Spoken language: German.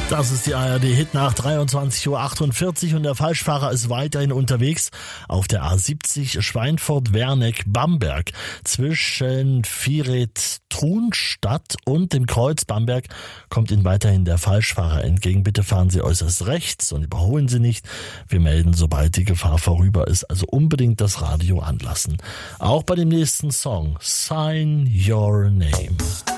Das ist die ARD-Hit nach 23:48 Uhr und der Falschfahrer ist weiterhin unterwegs auf der A70 Schweinfurt-Werneck-Bamberg zwischen Viret-Trunstadt und dem Kreuz Bamberg kommt Ihnen weiterhin der Falschfahrer entgegen. Bitte fahren Sie äußerst rechts und überholen Sie nicht. Wir melden, sobald die Gefahr vorüber ist, also unbedingt das Radio anlassen. Auch bei dem nächsten Song, Sign Your Name.